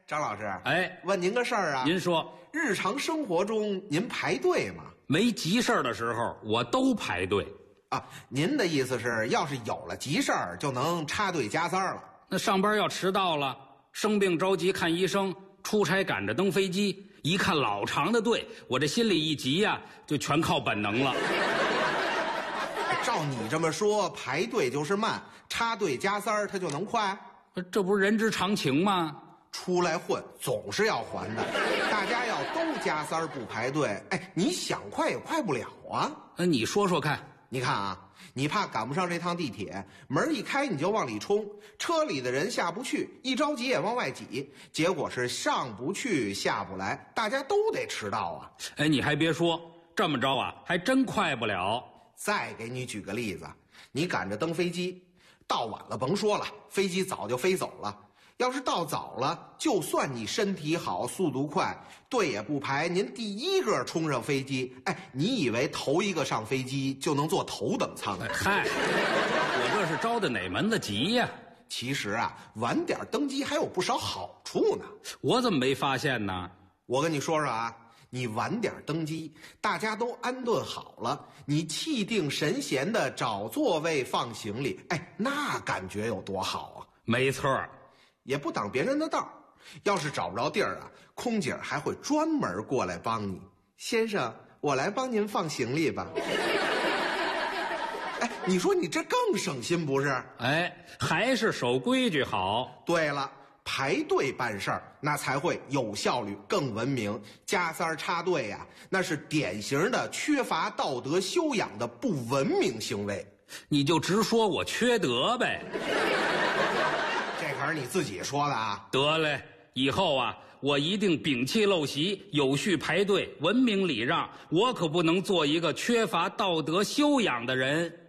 张老师， 哎， 问您个事儿啊。 您说， 日常生活中您排队吗？ 没急事儿的时候，我都排队。 啊，您的意思是，要是有了急事儿，就能插队加塞了？ 那上班要迟到了，生病着急看医生，出差赶着登飞机，一看老长的队，我这心里一急呀，就全靠本能了。 照你这么说，排队就是慢，插队加塞儿它就能快？ 这不是人之常情吗？ 出来混总是要还的，大家要都加塞儿不排队，哎，你想快也快不了啊。 你说说看。 你看啊，你怕赶不上这趟地铁，门一开你就往里冲，车里的人下不去，一着急也往外挤，结果是上不去下不来，大家都得迟到啊。 哎，你还别说，这么着啊，还真快不了。 再给你举个例子，你赶着登飞机，到晚了甭说了，飞机早就飞走了。要是到早了，就算你身体好速度快，队也不排，您第一个冲上飞机，哎，你以为头一个上飞机就能坐头等舱？ 嗨，我这是着的哪门子急呀？ 其实啊，晚点登机还有不少好处呢。 我怎么没发现呢？ 我跟你说说啊，你晚点登机，大家都安顿好了，你气定神闲的找座位放行李，哎，那感觉有多好啊！ 没错， 也不挡别人的道，要是找不着地儿啊，空姐还会专门过来帮你。先生，我来帮您放行李吧。哎，你说你这更省心不是？ 哎，还是守规矩好。 对了，排队办事儿那才会有效率更文明，加塞儿插队呀，那是典型的缺乏道德修养的不文明行为。 你就直说我缺德呗。 这可是你自己说的啊。 得嘞，以后啊，我一定摒弃陋习，有序排队，文明礼让，我可不能做一个缺乏道德修养的人。